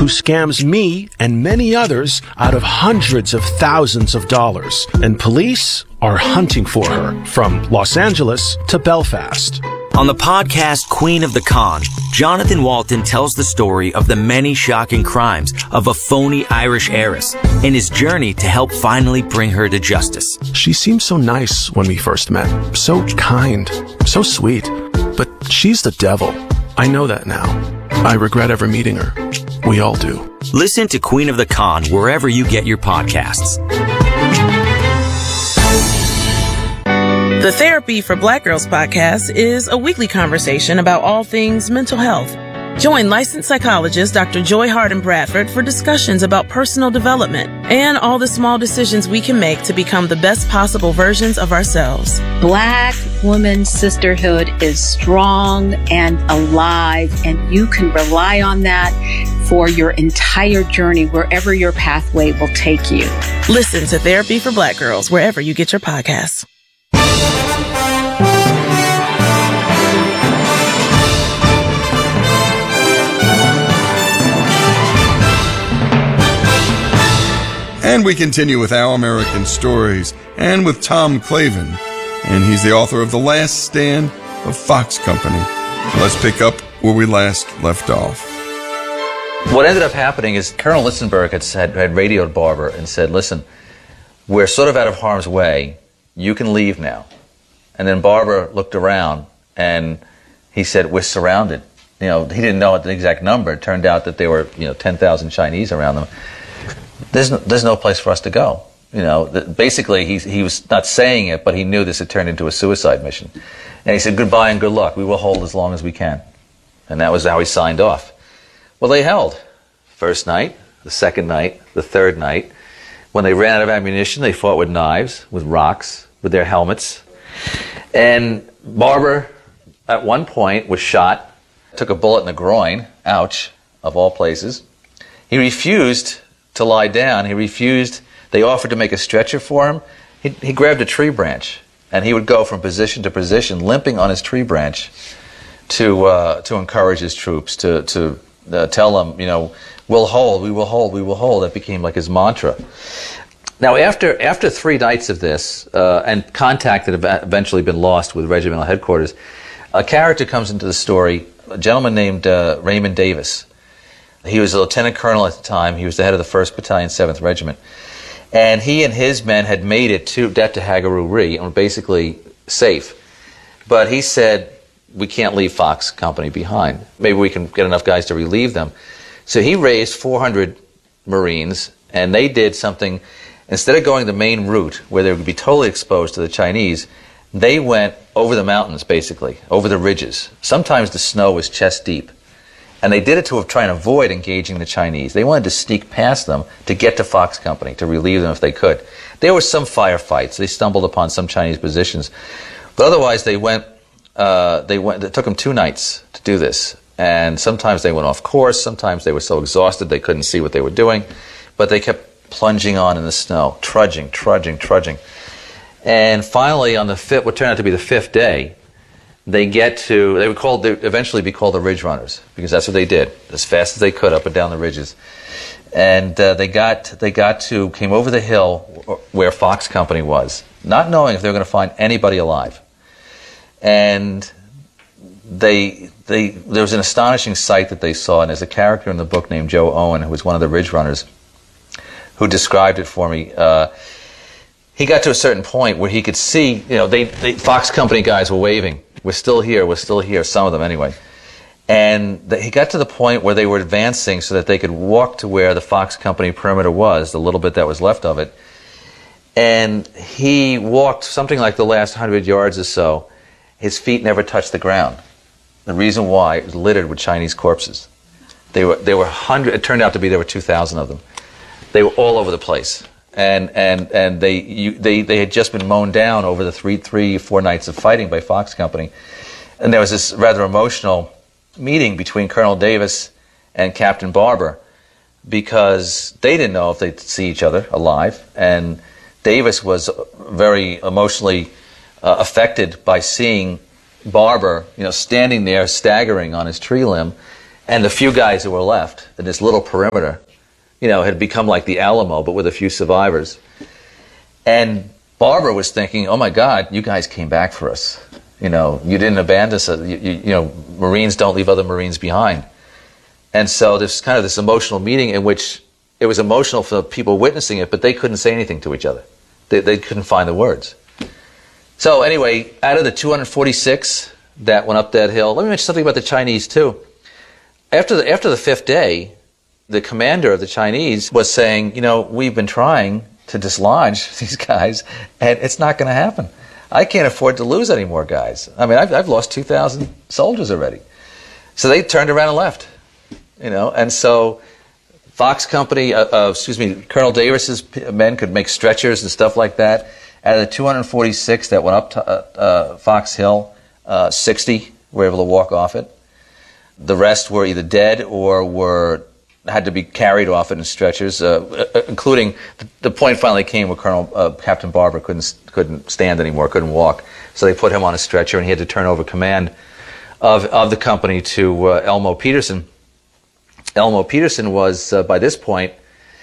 who scams me and many others out of hundreds of thousands of dollars. And police are hunting for her from Los Angeles to Belfast. On the podcast Queen of the Con, Jonathan Walton tells the story of the many shocking crimes of a phony Irish heiress and his journey to help finally bring her to justice. She seemed so nice when we first met, so kind, so sweet. But she's the devil. I know that now. I regret ever meeting her. We all do. Listen to Queen of the Con wherever you get your podcasts. The Therapy for Black Girls podcast is a weekly conversation about all things mental health. Join licensed psychologist Dr. Joy Harden Bradford for discussions about personal development and all the small decisions we can make to become the best possible versions of ourselves. Black woman sisterhood is strong and alive, and you can rely on that for your entire journey, wherever your pathway will take you. Listen to Therapy for Black Girls wherever you get your podcasts. And we continue with Our American Stories and with Tom Clavin. And he's the author of The Last Stand of Fox Company. Let's pick up where we last left off. What ended up happening is Colonel Listenberg had radioed Barber and said, listen, we're sort of out of harm's way. You can leave now. And then Barber looked around and he said, we're surrounded. You know, he didn't know the exact number. It turned out that there were, 10,000 Chinese around them. There's no place for us to go. Basically he was not saying it, but he knew this had turned into a suicide mission. And he said, goodbye and good luck. We will hold as long as we can. And that was how he signed off. Well, they held. First night, the second night, the third night. When they ran out of ammunition, they fought with knives, with rocks, with their helmets. And Barber, at one point, was shot, took a bullet in the groin. Ouch, of all places. He refused to lie down. He refused. They offered to make a stretcher for him. He grabbed a tree branch, and he would go from position to position, limping on his tree branch, to encourage his troops, to tell them, we'll hold, we will hold, we will hold. That became like his mantra. Now, after 3 nights of this, and contact that had eventually been lost with regimental headquarters, a character comes into the story, a gentleman named Raymond Davis. He was a lieutenant colonel at the time. He was the head of the 1st Battalion, 7th Regiment. And he and his men had made it to Hagaru-ri and were basically safe. But he said, we can't leave Fox Company behind. Maybe we can get enough guys to relieve them. So he raised 400 Marines, and they did something. Instead of going the main route, where they would be totally exposed to the Chinese, they went over the mountains, basically, over the ridges. Sometimes the snow was chest deep. And they did it to try and avoid engaging the Chinese. They wanted to sneak past them to get to Fox Company, to relieve them if they could. There were some firefights. They stumbled upon some Chinese positions. But otherwise, it took them 2 nights to do this. And sometimes they went off course. Sometimes they were so exhausted they couldn't see what they were doing. But they kept plunging on in the snow, trudging. And finally, on what turned out to be the 5th day, they would eventually be called the Ridge Runners, because that's what they did, as fast as they could up and down the ridges. And they came over the hill where Fox Company was, not knowing if they were going to find anybody alive. And there was an astonishing sight that they saw, and there's a character in the book named Joe Owen, who was one of the Ridge Runners, who described it for me. He got to a certain point where he could see, Fox Company guys were waving. We're still here, some of them anyway. And he got to the point where they were advancing so that they could walk to where the Fox Company perimeter was, the little bit that was left of it. And he walked something like the last 100 yards or so. His feet never touched the ground. The reason why, it was littered with Chinese corpses. There were hundreds. It turned out to be there were 2,000 of them. They were all over the place. And they had just been mown down over the 4 nights of fighting by Fox Company. And there was this rather emotional meeting between Colonel Davis and Captain Barber, because they didn't know if they'd see each other alive. And Davis was very emotionally affected by seeing Barber, standing there staggering on his tree limb, And the few guys who were left in this little perimeter, had become like the Alamo, but with a few survivors. And Barbara was thinking, oh my God, you guys came back for us. You didn't abandon us. Marines don't leave other Marines behind. And so there's kind of this emotional meeting in which it was emotional for the people witnessing it, but they couldn't say anything to each other. They couldn't find the words. So anyway, out of the 246 that went up that hill, let me mention something about the Chinese too. After the fifth day, the commander of the Chinese was saying, we've been trying to dislodge these guys, and it's not going to happen. I can't afford to lose any more guys. I mean, I've lost 2,000 soldiers already. So they turned around and left, and so Fox Company, Colonel Davis's men could make stretchers and stuff like that. Out of the 246 that went up to Fox Hill, 60 were able to walk off it. The rest were either dead or had to be carried off it in stretchers, including the point finally came where Captain Barber couldn't stand anymore, couldn't walk. So they put him on a stretcher, and he had to turn over command of the company to Elmo Peterson. Elmo Peterson was, by this point,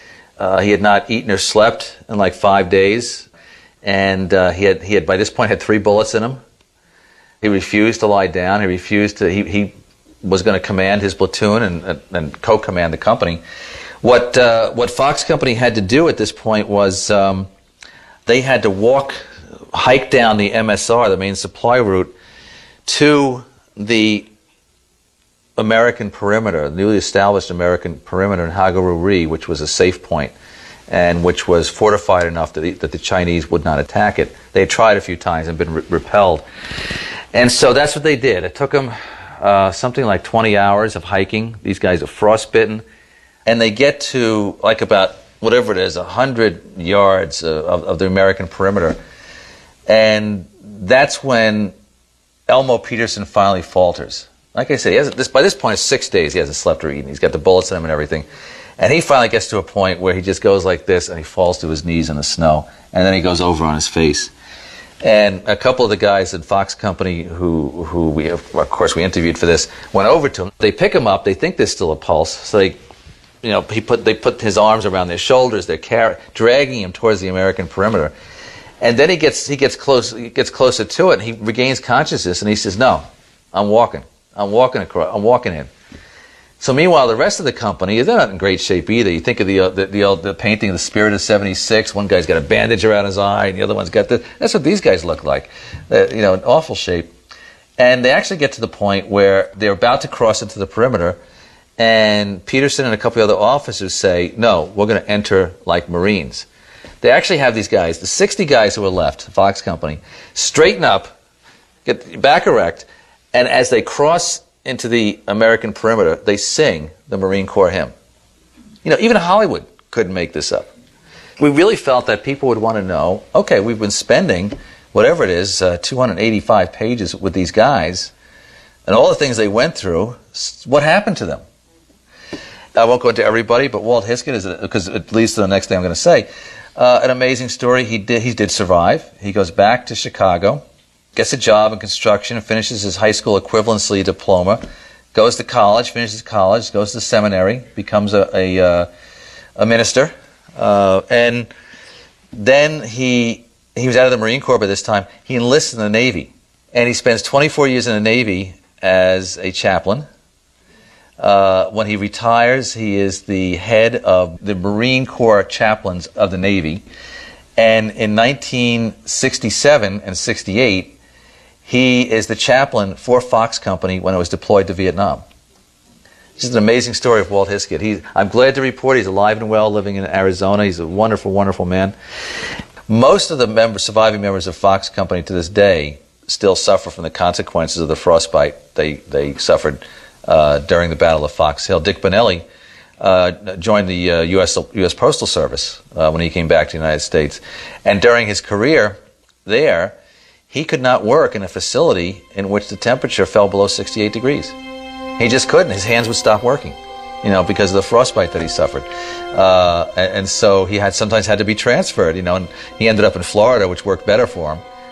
he had not eaten or slept in like 5 days, and he had by this point had 3 bullets in him. He refused to lie down. He was going to command his platoon and co-command the company. What Fox Company had to do at this point was they had to hike down the MSR, the main supply route, to the American perimeter, newly established American perimeter in Hagaruri, which was a safe point and which was fortified enough that the Chinese would not attack it. They had tried a few times and been repelled. And so that's what they did. It took them something like 20 hours of hiking. These guys are frostbitten. And they get to like about, whatever it is, 100 yards of the American perimeter. And that's when Elmo Peterson finally falters. Like I said, by this point, it's 6 days. He hasn't slept or eaten. He's got the bullets in him and everything. And he finally gets to a point where he just goes like this, and he falls to his knees in the snow. And then he goes over on his face. And a couple of the guys at Fox Company who we, of course, we interviewed for this, went over to him. They pick him up. They think there's still a pulse. So they put his arms around their shoulders. They're dragging him towards the American perimeter. And then he gets closer to it, and he regains consciousness, and he says, "No, I'm walking in." So meanwhile, the rest of the company, they're not in great shape either. You think of the painting of the Spirit of 76. One guy's got a bandage around his eye, and the other one's got this. That's what these guys look like, in awful shape. And they actually get to the point where they're about to cross into the perimeter, and Peterson and a couple of other officers say, "No, we're going to enter like Marines." They actually have these guys, the 60 guys who are left, Fox Company, straighten up, get back erect, and as they cross into the American perimeter, they sing the Marine Corps hymn. Even Hollywood couldn't make this up. We really felt that people would want to know, okay, we've been spending, whatever it is, 285 pages with these guys, and all the things they went through, what happened to them? I won't go into everybody, but Walt Hiskett, because it leads to the next thing I'm going to say, an amazing story. He did survive. He goes back to Chicago, gets a job in construction, and finishes his high school equivalency diploma, goes to college, finishes college, goes to seminary, becomes a minister, and then he was out of the Marine Corps by this time. He enlists in the Navy, and he spends 24 years in the Navy as a chaplain. When he retires, he is the head of the Marine Corps chaplains of the Navy. And in 1967 and 68, he is the chaplain for Fox Company when it was deployed to Vietnam. This is an amazing story of Walt Hiskett. I'm glad to report he's alive and well, living in Arizona. He's a wonderful, wonderful man. Most of the surviving members of Fox Company to this day still suffer from the consequences of the frostbite they suffered during the Battle of Fox Hill. Dick Bonelli joined the U.S. Postal Service when he came back to the United States. And during his career there, he could not work in a facility in which the temperature fell below 68 degrees. He just couldn't. His hands would stop working, because of the frostbite that he suffered. And so he sometimes had to be transferred, and he ended up in Florida, which worked better for him.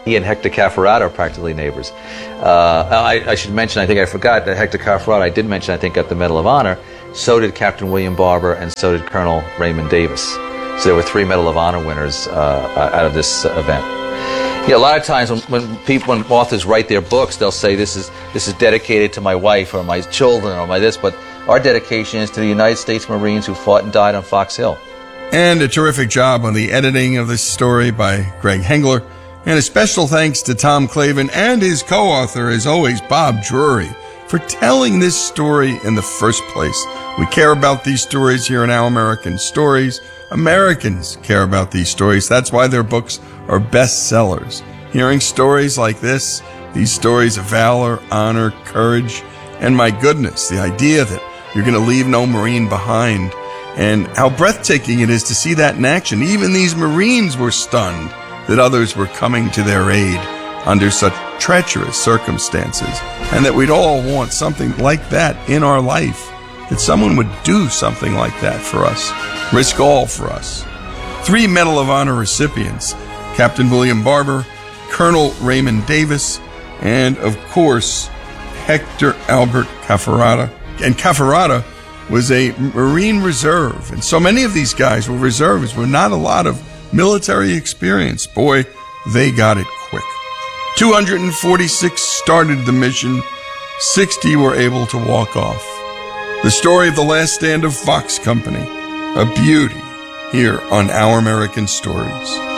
He and Hector Cafferata are practically neighbors. I should mention, I think I forgot, that Hector Cafferata, I did mention, I think, got the Medal of Honor. So did Captain William Barber, and so did Colonel Raymond Davis. So there were 3 Medal of Honor winners out of this event. Yeah, a lot of times when authors write their books, they'll say this is dedicated to my wife or my children or my this, but our dedication is to the United States Marines who fought and died on Fox Hill. And a terrific job on the editing of this story by Greg Hengler. And a special thanks to Tom Clavin and his co-author, as always, Bob Drury, for telling this story in the first place. We care about these stories here in Our American Stories. Americans care about these stories. That's why their books are bestsellers. Hearing stories like this, these stories of valor, honor, courage, and my goodness, the idea that you're going to leave no Marine behind, and how breathtaking it is to see that in action. Even these Marines were stunned that others were coming to their aid under such treacherous circumstances, and that we'd all want something like that in our life, that someone would do something like that for us, risk all for us. 3 Medal of Honor recipients: Captain William Barber, Colonel Raymond Davis, and, of course, Hector Albert Cafferata. And Cafferata was a Marine Reserve, and so many of these guys were reservists with not a lot of military experience. Boy, they got it quick. 246 started the mission, 60 were able to walk off. The story of the last stand of Fox Company, a beauty here on Our American Stories.